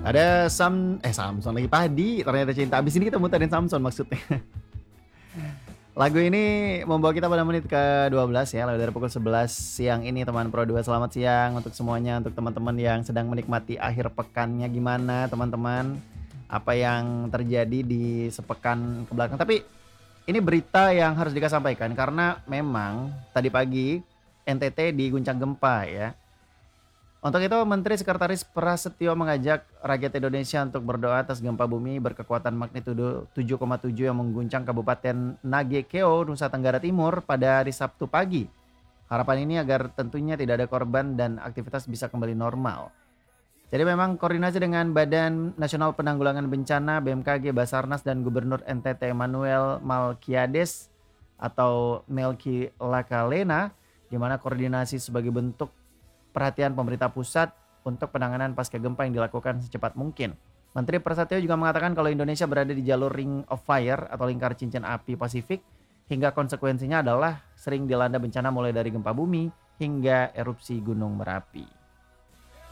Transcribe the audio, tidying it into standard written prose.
Ada Samson lagi Padi, ternyata cinta. Abis ini kita muterin Samson maksudnya. Lagu ini membawa kita pada menit ke-12 ya, lalu dari pukul 11 siang ini teman Pro 2. Selamat siang untuk semuanya, untuk teman-teman yang sedang menikmati akhir pekannya gimana teman-teman. Apa yang terjadi di sepekan ke belakang. Tapi ini berita yang harus Dika sampaikan karena memang tadi pagi NTT diguncang gempa ya. Untuk itu, Menteri Sekretaris Prasetyo mengajak rakyat Indonesia untuk berdoa atas gempa bumi berkekuatan magnitudo 7,7 yang mengguncang Kabupaten Nagekeo, Nusa Tenggara Timur pada hari Sabtu pagi. Harapan ini agar tentunya tidak ada korban dan aktivitas bisa kembali normal. Jadi memang koordinasi dengan Badan Nasional Penanggulangan Bencana, BMKG, Basarnas, dan Gubernur NTT Emmanuel Malkiades atau Melki Lakalena, di mana koordinasi sebagai bentuk perhatian pemerintah pusat untuk penanganan pasca gempa yang dilakukan secepat mungkin. Menteri Prasetyo juga mengatakan kalau Indonesia berada di jalur Ring of Fire atau lingkar cincin api Pasifik, hingga konsekuensinya adalah sering dilanda bencana mulai dari gempa bumi hingga erupsi gunung berapi.